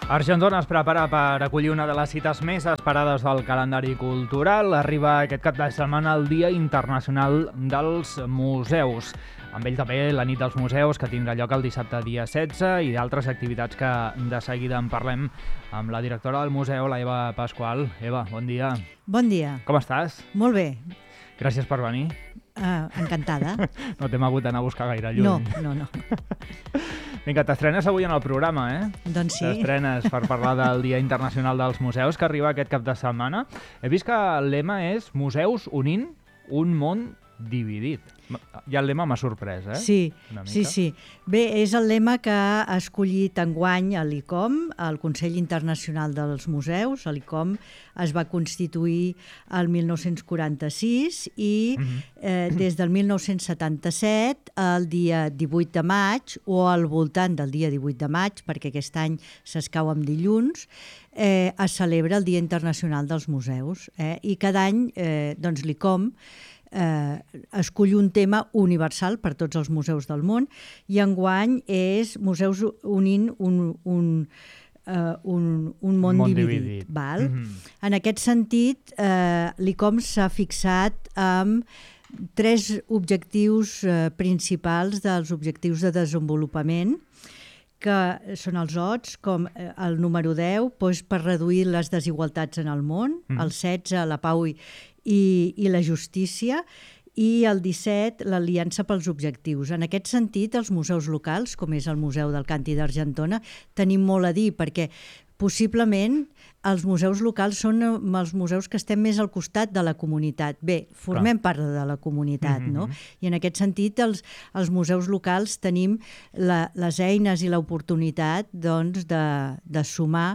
Argentona es prepara per acollir una de les cites més esperades del calendari cultural. Arriba aquest cap de setmana el Dia Internacional dels Museus. Amb ell també la Nit dels Museus, que tindrà lloc el dissabte dia 16, i d'altres activitats que de seguida en parlem amb la directora del museu, la Eva Pascual. Eva, bon dia. Bon dia. Com estàs? Molt bé. Gràcies per venir. Encantada. No t'hem hagut d'anar a buscar gaire lluny. No. Vinga, t'estrenes avui en el programa, Doncs sí. T'estrenes per parlar del Dia Internacional dels Museus, que arriba aquest cap de setmana. He vist que el lema és Museus unint un món dividit. Ja el lema m'ha sorprès, Sí. Bé, és el lema que ha escollit enguany a l'ICOM, el Consell Internacional dels Museus. L'ICOM es va constituir el 1946 i des del 1977, el dia 18 de maig, o al voltant del dia 18 de maig, perquè aquest any s'escau amb dilluns, es celebra el Dia Internacional dels Museus. I cada any doncs, l'ICOM escull un tema universal per tots els museus del món, i enguany és Museus unint un món dividit. Val? En aquest sentit, l'ICOM s'ha fixat amb 3 objectius principals dels objectius de desenvolupament, que són els ODDs, com el número 10, doncs per reduir les desigualtats en el món, el 16, la pau i la justícia, i el 17, l'Aliança pels Objectius. En aquest sentit, els museus locals, com és el Museu del Cant i d'Argentona, tenim molt a dir, perquè possiblement els museus locals són els museus que estem més al costat de la comunitat. Bé, formem part de la comunitat, no? I en aquest sentit, els museus locals tenim les eines i l'oportunitat doncs, de sumar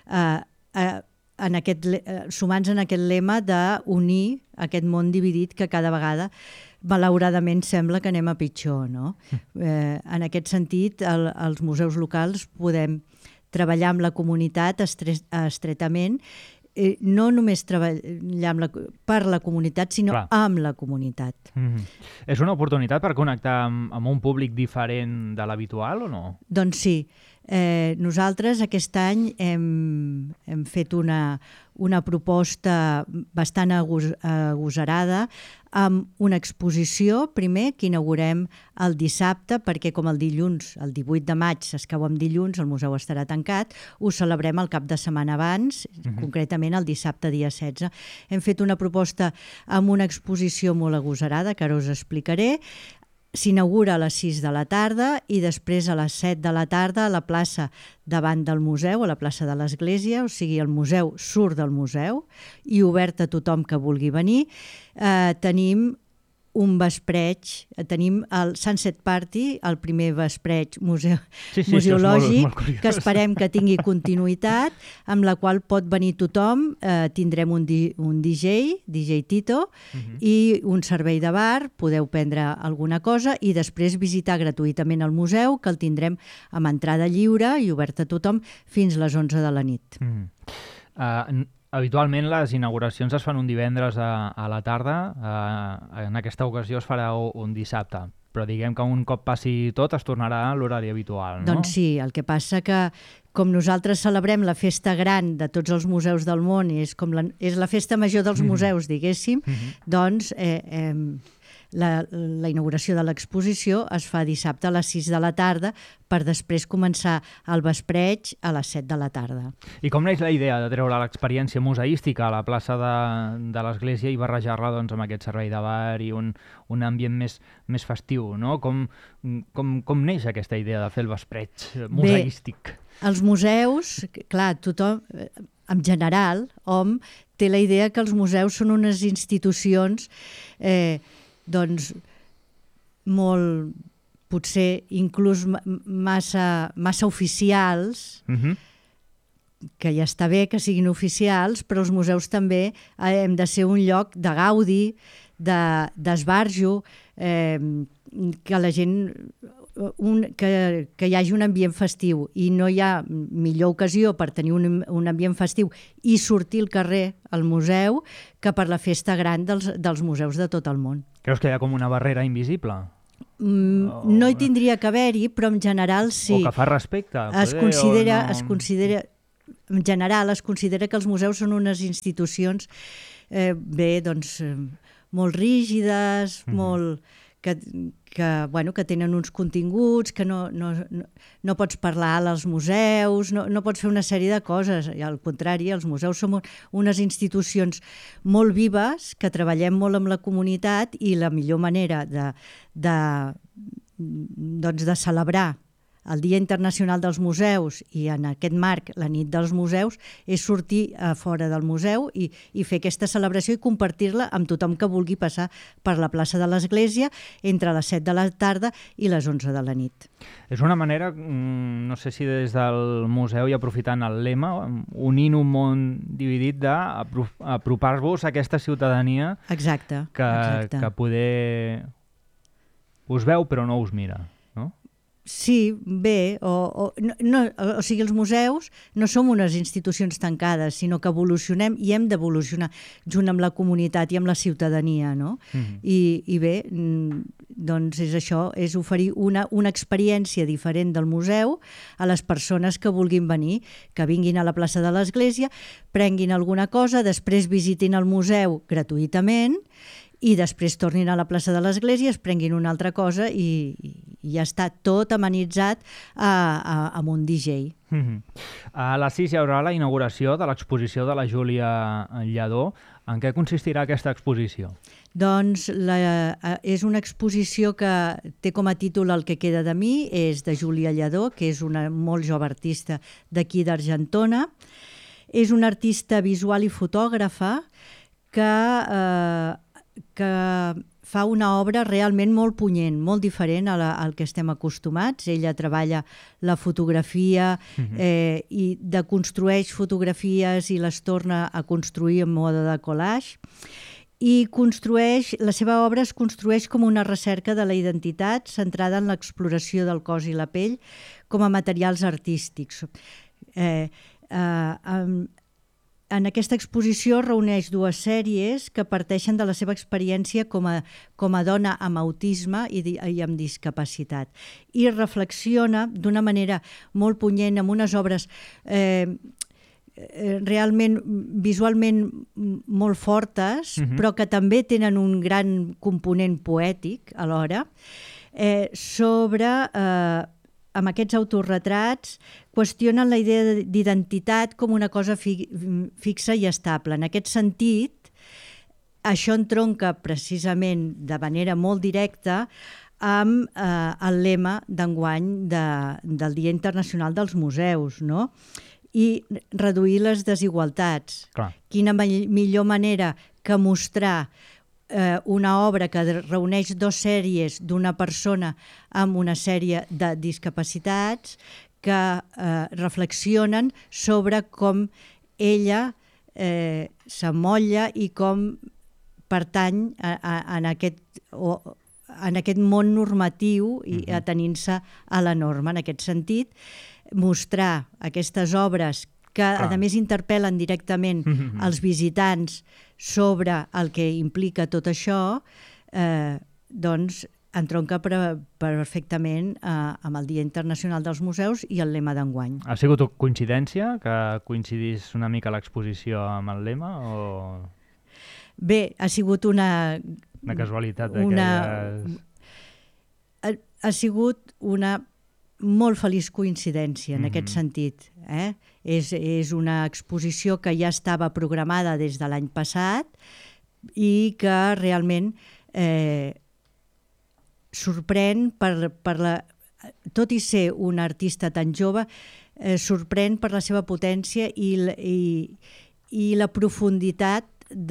sumant-nos en aquest lema d'unir aquest món dividit que cada vegada, malauradament, sembla que anem a pitjor, no? En aquest sentit, els museus locals podem treballar amb la comunitat estretament, no només treballar per la comunitat, sinó amb la comunitat. És una oportunitat per connectar amb un públic diferent de l'habitual o no? Doncs sí. Nosaltres aquest any hem fet una proposta bastant agosarada amb una exposició, primer, que inaugurem el dissabte, perquè com el dilluns, el 18 de maig, s'escau amb dilluns, el museu estarà tancat, ho celebrem el cap de setmana abans, concretament el dissabte dia 16. Hem fet una proposta amb una exposició molt agosarada, que ara us explicaré. S'inaugura a les 6 de la tarda i després a les 7 de la tarda a la plaça davant del museu, a la plaça de l'Església, o sigui, el museu surt del museu i obert a tothom que vulgui venir. Tenim un vespreig, tenim el Sunset Party, el primer vespreig museològic, que esperem que tingui continuïtat, amb la qual pot venir tothom. Tindrem un DJ Tito, i un servei de bar, podeu prendre alguna cosa i després visitar gratuïtament el museu, que el tindrem amb entrada lliure i obert a tothom fins les 11 de la nit. Habitualment les inauguracions es fan un divendres a la tarda, en aquesta ocasió es farà un dissabte, però diguem que un cop passi tot es tornarà a l'horari habitual, no? Doncs sí, el que passa que com nosaltres celebrem la festa gran de tots els museus del món, és la festa major dels museus, diguéssim, doncs la inauguració de l'exposició es fa dissabte a les 6 de la tarda per després començar el vespreig a les 7 de la tarda. I com neix la idea de treure l'experiència museística a la plaça de l'Església i barrejar-la doncs, amb aquest servei de bar i un ambient més festiu, no? Com neix aquesta idea de fer el vespreig museístic? Bé, els museus, clar, tothom, en general, hom té la idea que els museus són unes institucions doncs molt, potser inclús massa oficials, que ja està bé que siguin oficials, però els museus també hem de ser un lloc de gaudi, d'esbarjo, que la gent que hi hagi un ambient festiu, i no hi ha millor ocasió per tenir un ambient festiu i sortir al carrer, al museu, que per la festa gran dels museus de tot el món. Creus que hi ha com una barrera invisible? No hi tindria que haver-hi, però en general sí. O que fa respecte. Es considera en general es considera que els museus són unes institucions molt rígides, molt... que tenen uns continguts, que no pots parlar als museus, no pots fer una sèrie de coses. I al contrari, els museus són unes institucions molt vives, que treballem molt amb la comunitat, i la millor manera de celebrar el Dia Internacional dels Museus i en aquest marc la nit dels museus és sortir a fora del museu i fer aquesta celebració i compartir-la amb tothom que vulgui passar per la plaça de l'Església entre les 7 de la tarda i les 11 de la nit. És una manera, no sé si des del museu i aprofitant el lema, unint un món dividit d'apropar-vos a aquesta ciutadania que poder us veu però no us mira. Sí, bé, o sigui, els museus no som unes institucions tancades, sinó que evolucionem i hem d'evolucionar junt amb la comunitat i amb la ciutadania, no? I bé, doncs és això, és oferir una experiència diferent del museu a les persones que vulguin venir, que vinguin a la plaça de l'Església, prenguin alguna cosa, després visitin el museu gratuïtament i després tornin a la plaça de l'Església, es prenguin una altra cosa i ja està tot amenitzat amb un DJ. A les 6 hi haurà la inauguració de l'exposició de la Júlia Lladó. En què consistirà aquesta exposició? Doncs és una exposició que té com a títol El que queda de mi, és de Júlia Lladó, que és una molt jove artista d'aquí d'Argentona. És una artista visual i fotògrafa que fa una obra realment molt punyent, molt diferent al que estem acostumats. Ella treballa la fotografia i deconstrueix fotografies i les torna a construir en mode de collage. I la seva obra es construeix com una recerca de la identitat centrada en l'exploració del cos i la pell com a materials artístics. En aquesta exposició reuneix dues sèries que parteixen de la seva experiència com a dona amb autisme i amb discapacitat. I reflexiona d'una manera molt punyent amb unes obres realment visualment molt fortes, però que també tenen un gran component poètic alhora, sobre... amb aquests autorretrats, qüestionen la idea d'identitat com una cosa fixa i estable. En aquest sentit, això entronca precisament de manera molt directa amb el lema d'enguany del Dia Internacional dels Museus, no? I reduir les desigualtats. Clar. Quina millor manera que mostrar una obra que reuneix dues sèries d'una persona amb una sèrie de discapacitats que reflexionen sobre com ella s'amolla i com pertany en aquest món normatiu i atenint-se a la norma. En aquest sentit, mostrar aquestes obres que a més interpel·len directament els visitants sobre el que implica tot això, doncs entronca perfectament amb el Dia Internacional dels Museus i el lema d'enguany. Ha sigut coincidència que coincidís una mica l'exposició amb el lema? Bé, ha sigut una casualitat. Ha sigut una molt feliç coincidència en aquest sentit. És una exposició que ja estava programada des de l'any passat i que realment sorprèn tot i ser una artista tan jove, sorprèn per la seva potència i la profunditat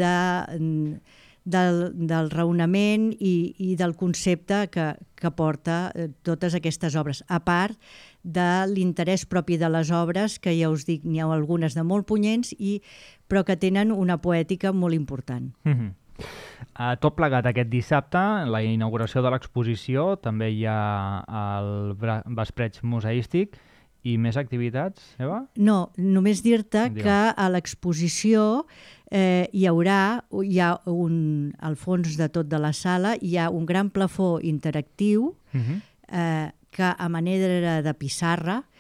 del raonament i del concepte que porta totes aquestes obres, a part de l'interès propi de les obres, que ja us dic, n'hi ha algunes de molt punyents, però que tenen una poètica molt important. Tot plegat aquest dissabte, la inauguració de l'exposició, també hi ha el vespreig museístic i més activitats, Eva? No, només dir-te que a l'exposició hi ha al fons de tot de la sala, hi ha un gran plafó interactiu que a manera de pissarra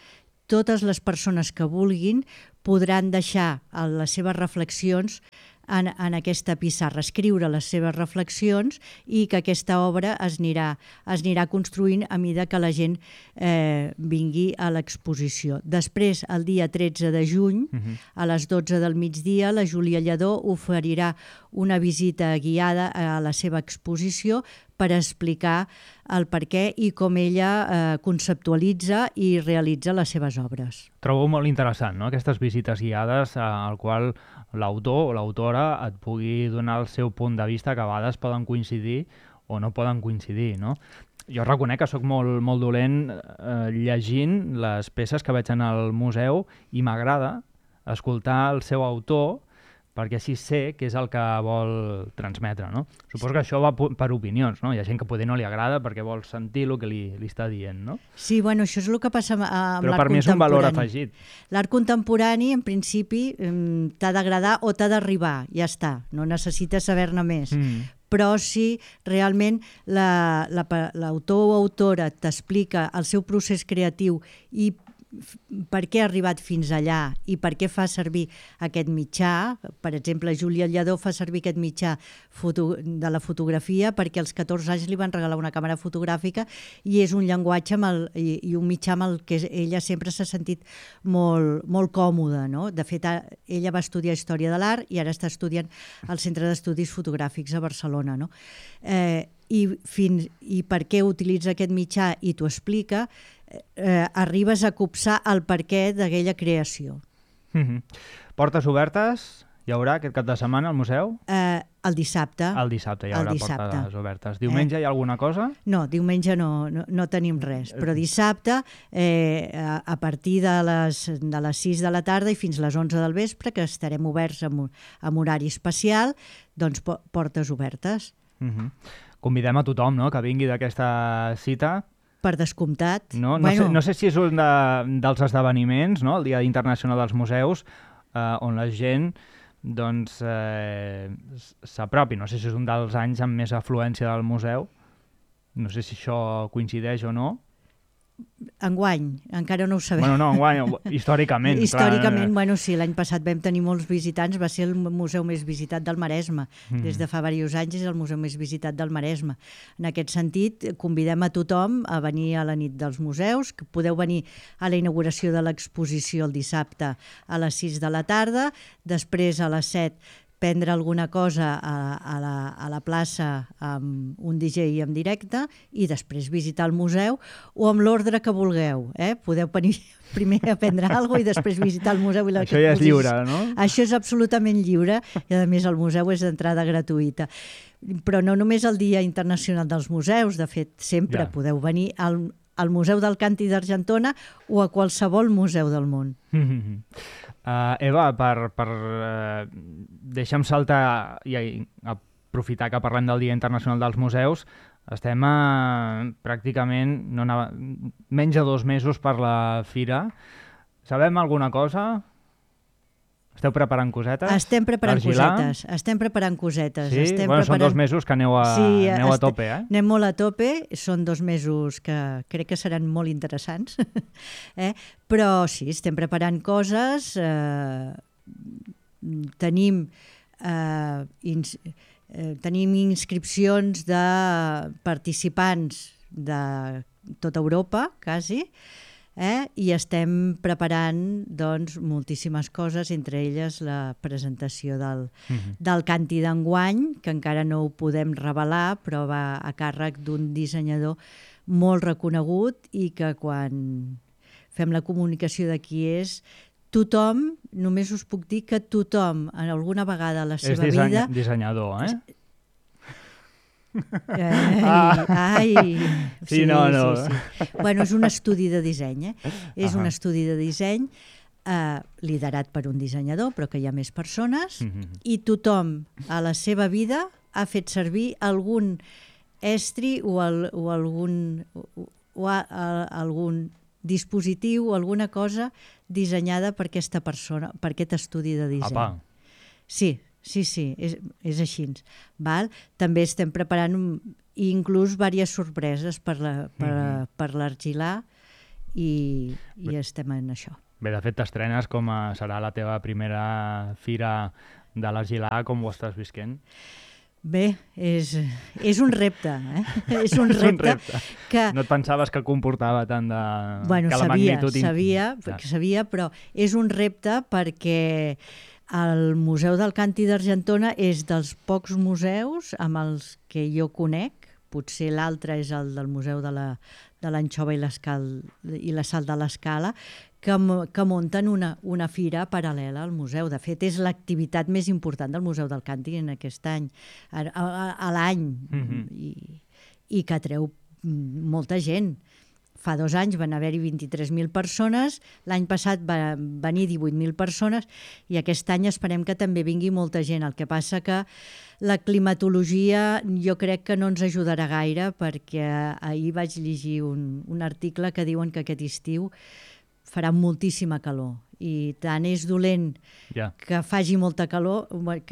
totes les persones que vulguin podran deixar les seves reflexions en aquesta pissarra, escriure les seves reflexions, i que aquesta obra es anirà construint a mesura que la gent vingui a l'exposició. Després, el dia 13 de juny, a les 12 del migdia, la Júlia Lledó oferirà una visita guiada a la seva exposició per explicar el per què i com ella conceptualitza i realitza les seves obres. Trobo molt interessant, no?, aquestes visites guiades al qual l'autor o l'autora et pugui donar el seu punt de vista, que a vegades poden coincidir o no poden coincidir, no? Jo reconec que sóc molt dolent llegint les peces que veig en el museu i m'agrada escoltar el seu autor, perquè així sé què és el que vol transmetre, no? Suposo que això va per opinions, no? Hi ha gent que poder no li agrada perquè vol sentir el que li està dient, no? Sí, bueno, això és el que passa amb l'art contemporani. Però per mi és un valor afegit. L'art contemporani, en principi, t'ha d'agradar o t'ha d'arribar, ja està, no necessites saber-ne més. Però si realment l'autor o autora t'explica el seu procés creatiu i per què ha arribat fins allà i per què fa servir aquest mitjà. Per exemple, Júlia Lledó fa servir aquest mitjà de la fotografia perquè als 14 anys li van regalar una càmera fotogràfica i és un llenguatge i un mitjà amb el que ella sempre s'ha sentit molt còmoda, no? De fet, ella va estudiar Història de l'Art i ara està estudiant al Centre d'Estudis Fotogràfics a Barcelona, no? I per què utilitza aquest mitjà i t'ho explica, arribes a copsar el perquè d'aquella creació. Portes obertes hi haurà aquest cap de setmana al museu? El dissabte. El dissabte hi haurà portes obertes. Diumenge hi ha alguna cosa? No, diumenge no tenim res, però dissabte a partir de les 6 de la tarda i fins les 11 del vespre, que estarem oberts amb horari especial, doncs portes obertes. Convidem a tothom, no?, que vingui d'aquesta cita. Per descomptat. No sé si és un dels esdeveniments, no?, el Dia Internacional dels Museus, on la gent s'apropi. No sé si és un dels anys amb més afluència del museu. No sé si això coincideix o no. Enguany, encara no ho sabem. Bueno, no, enguany, històricament. Històricament, bueno, sí, l'any passat vam tenir molts visitants, va ser el museu més visitat del Maresme. Des de fa diversos anys és el museu més visitat del Maresme. En aquest sentit, convidem a tothom a venir a la nit dels museus, que podeu venir a la inauguració de l'exposició el dissabte a les 6 de la tarda, després a les 7 prendre alguna cosa a la plaça amb un DJ en directe i després visitar el museu o amb l'ordre que vulgueu. Podeu venir primer a prendre alguna cosa i després visitar el museu. Això ja és lliure, no? Això és absolutament lliure i a més el museu és d'entrada gratuïta. Però no només el Dia Internacional dels Museus, de fet sempre podeu venir al Museu del Càntir d'Argentona o a qualsevol museu del món. Eva, deixa'm saltar i aprofitar que parlem del Dia Internacional dels Museus. Estem pràcticament menys de 2 mesos per la fira. Sabem alguna cosa? Esteu preparant cosetes? Estem preparant cosetes. Sí? Són 2 mesos que aneu a tope, eh? Anem molt a tope, són 2 mesos que crec que seran molt interessants. Però sí, estem preparant coses, tenim inscripcions de participants de tota Europa, quasi, i estem preparant moltíssimes coses, entre elles la presentació del Càntir d'enguany, que encara no ho podem revelar, però va a càrrec d'un dissenyador molt reconegut i que quan fem la comunicació de qui és, tothom, només us puc dir que tothom, alguna vegada a la seva vida... És dissenyador, eh? Sí. Bueno, és un estudi de disseny, És un estudi de disseny liderat per un dissenyador, però que hi ha més persones, i tothom a la seva vida ha fet servir algun estri o algun dispositiu o alguna cosa dissenyada per aquesta persona, per aquest estudi de disseny. Apa. Sí, és així. També estem preparant inclús diverses sorpreses per l'Argilà i estem en això. Bé, de fet, t'estrenes com serà la teva primera fira de l'Argilà, com ho estàs visquent? Bé, és un repte, És un repte que... No et pensaves que comportava tant de... Bueno, que la magnitud... sabia, però és un repte perquè el Museu del Cant i d'Argentona és dels pocs museus amb els que jo conec, potser l'altre és el del Museu de l'Anxova i la Sal de l'Escala, que munten una fira paral·lela al museu. De fet, és l'activitat més important del Museu del Càntir en aquest any, a l'any, i que atreu molta gent. Fa 2 anys van haver-hi 23.000 persones, l'any passat van venir 18.000 persones i aquest any esperem que també vingui molta gent. El que passa que la climatologia jo crec que no ens ajudarà gaire, perquè ahir vaig llegir un article que diuen que aquest estiu farà moltíssima calor i tant és dolent que faci molta calor,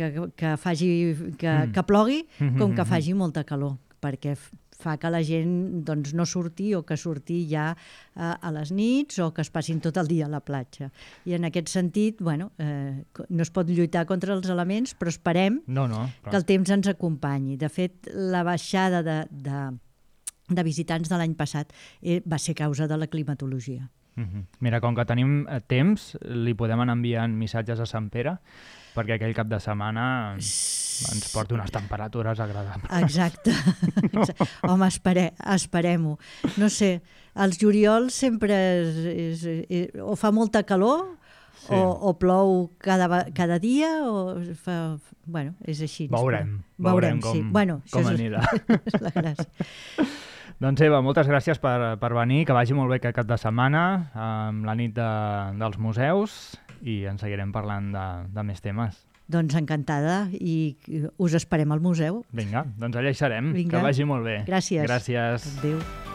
que plogui, com que faci molta calor, perquè fa que la gent doncs, no surti o que surti ja a les nits o que es passin tot el dia a la platja. I en aquest sentit, no es pot lluitar contra els elements, però esperem que el temps ens acompanyi. De fet, la baixada de visitants de l'any passat va ser causa de la climatologia. Mira, com que tenim temps, li podem anar enviant missatges a Sant Pere perquè aquell cap de setmana ens porti unes temperatures agradables. Exacte. Home, esperem-ho. No sé, els juliols sempre o fa molta calor o plou cada dia o fa... Bueno, és així. Veurem com anirà. És la gràcia. Doncs Eva, moltes gràcies per venir, que vagi molt bé aquest cap de setmana amb la nit dels museus i en seguirem parlant de més temes. Doncs encantada i us esperem al museu. Vinga, doncs allà hi serem. Que vagi molt bé. Gràcies. Gràcies. Adéu.